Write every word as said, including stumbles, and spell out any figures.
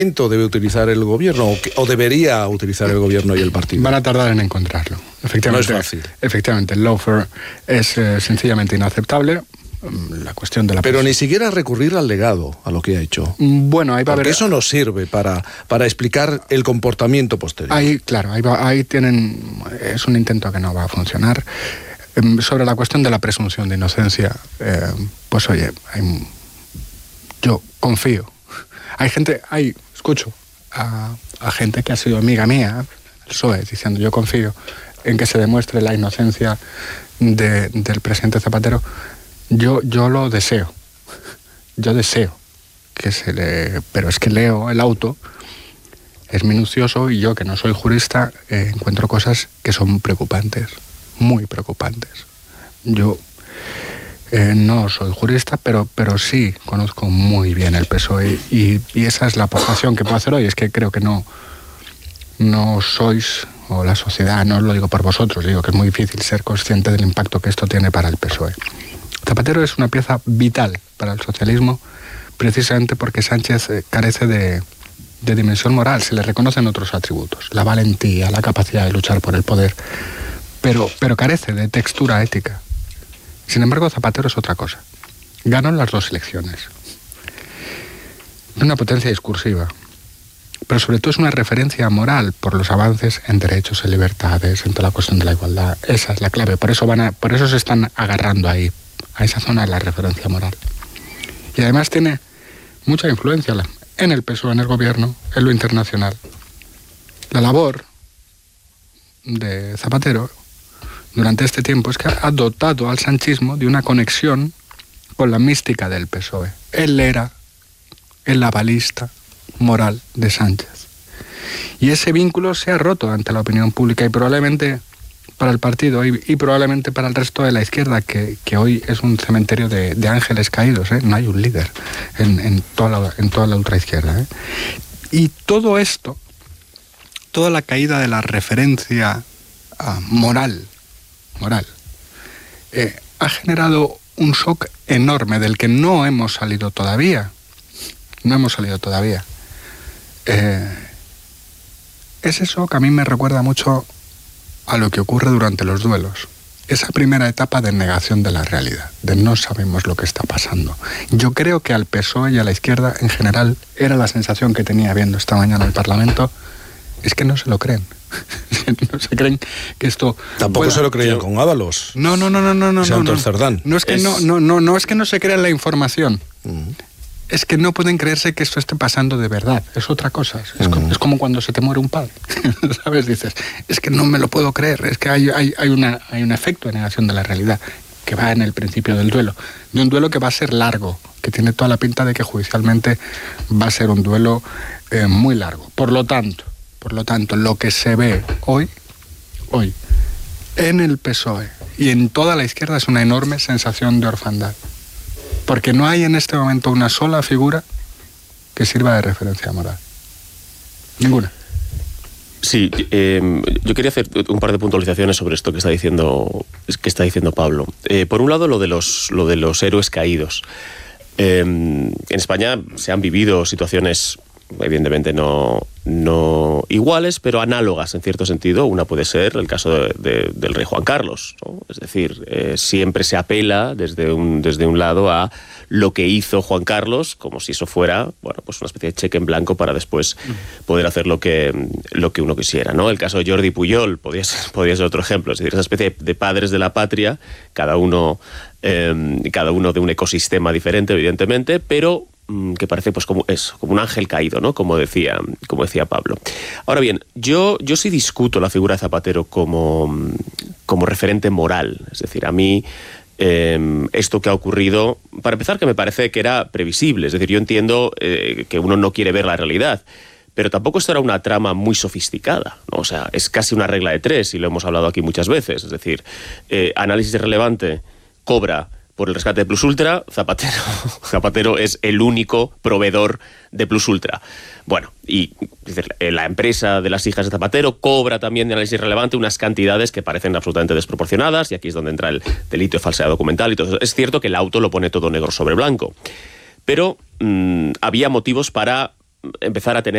debe utilizar el gobierno o, que, o debería utilizar el gobierno y el partido? Van a tardar en encontrarlo. Efectivamente, no es fácil. Efectivamente, el lawfare es eh, sencillamente inaceptable. La cuestión de la Pero pres- ni siquiera recurrir al legado, a lo que ha hecho. Bueno, ahí va a Porque haber... eso no sirve para, para explicar el comportamiento posterior. Ahí, claro, ahí, va, ahí tienen... Es un intento que no va a funcionar. Eh, sobre la cuestión de la presunción de inocencia, eh, pues oye, hay, yo confío. Hay gente, hay, escucho a, a gente que ha sido amiga mía, el P S O E, diciendo yo confío en que se demuestre la inocencia de, del presidente Zapatero. Yo, yo lo deseo, yo deseo que se le... Pero es que leo el auto, es minucioso y yo, que no soy jurista, eh, encuentro cosas que son preocupantes, muy preocupantes. Yo eh, no soy jurista, pero, pero sí conozco muy bien el P S O E y, y esa es la aportación que puedo hacer hoy. Es que creo que no, no sois, o la sociedad, no os lo digo por vosotros, digo que es muy difícil ser consciente del impacto que esto tiene para el P S O E. Zapatero es una pieza vital para el socialismo, precisamente porque Sánchez eh, carece de, de dimensión moral. Se le reconocen otros atributos, la valentía, la capacidad de luchar por el poder, pero, pero carece de textura ética. Sin embargo, Zapatero es otra cosa. Ganó en las dos elecciones. Es una potencia discursiva, pero sobre todo es una referencia moral por los avances en derechos, en libertades, en toda la cuestión de la igualdad. Esa es la clave, por eso, van a, por eso se están agarrando ahí, a esa zona de la referencia moral. Y además tiene mucha influencia en el P S O E, en el gobierno, en lo internacional. La labor de Zapatero durante este tiempo es que ha dotado al sanchismo de una conexión con la mística del P S O E. Él era el avalista moral de Sánchez. Y ese vínculo se ha roto ante la opinión pública y probablemente para el partido y, y probablemente para el resto de la izquierda, que, que hoy es un cementerio de, de ángeles caídos, ¿eh? No hay un líder en, en, toda la, en toda la ultraizquierda, ¿eh? Y todo esto, toda la caída de la referencia uh, moral, moral eh, ha generado un shock enorme del que no hemos salido todavía. No hemos salido todavía. Eh, ese shock a mí me recuerda mucho a lo que ocurre durante los duelos. Esa primera etapa de negación de la realidad, de no sabemos lo que está pasando. Yo creo que al P S O E y a la izquierda en general era la sensación que tenía viendo esta mañana el Parlamento, es que no se lo creen. No se creen que esto... Tampoco pueda... se lo creían con Ábalos. No, no, no, no, no, no. Santos no. Cerdán. No es que es... no, no, no, no es que no se crean la información. Uh-huh. Es que no pueden creerse que esto esté pasando de verdad. Es otra cosa. Es, uh-huh. como, es como cuando se te muere un padre. ¿Sabes? Dices, es que no me lo puedo creer. Es que hay, hay, hay, una, hay un efecto de negación de la realidad que va en el principio del duelo. De un duelo que va a ser largo, que tiene toda la pinta de que judicialmente va a ser un duelo eh, muy largo. Por lo tanto, por lo tanto, lo que se ve hoy, hoy, en el P S O E y en toda la izquierda es una enorme sensación de orfandad. Porque no hay en este momento una sola figura que sirva de referencia moral. Ninguna. Sí, eh, yo quería hacer un par de puntualizaciones sobre esto que está diciendo, que está diciendo Pablo. Eh, por un lado, lo de los, lo de los héroes caídos. Eh, en España se han vivido situaciones, evidentemente no, no iguales, pero análogas en cierto sentido. Una puede ser el caso de, de, del rey Juan Carlos, ¿no? Es decir, eh, siempre se apela desde un, desde un lado a lo que hizo Juan Carlos, como si eso fuera, bueno, pues una especie de cheque en blanco para después poder hacer lo que, lo que uno quisiera, ¿no? El caso de Jordi Pujol podría ser, podría ser otro ejemplo, es decir, esa especie de padres de la patria, cada uno, eh, cada uno de un ecosistema diferente, evidentemente, pero que parece pues como eso, como un ángel caído, ¿no? Como decía, como decía Pablo. Ahora bien, yo, yo sí discuto la figura de Zapatero como, como referente moral. Es decir, a mí eh, esto que ha ocurrido, para empezar, que me parece que era previsible. Es decir, yo entiendo eh, que uno no quiere ver la realidad, pero tampoco esto era una trama muy sofisticada, ¿no? O sea, es casi una regla de tres, y lo hemos hablado aquí muchas veces. Es decir, eh, análisis relevante, cobra por el rescate de Plus Ultra, Zapatero, Zapatero es el único proveedor de Plus Ultra. Bueno, y es decir, la empresa de las hijas de Zapatero cobra también de análisis relevante unas cantidades que parecen absolutamente desproporcionadas, y aquí es donde entra el delito de falsedad documental y todo eso. Es cierto que el auto lo pone todo negro sobre blanco, pero mmm, había motivos para empezar a tener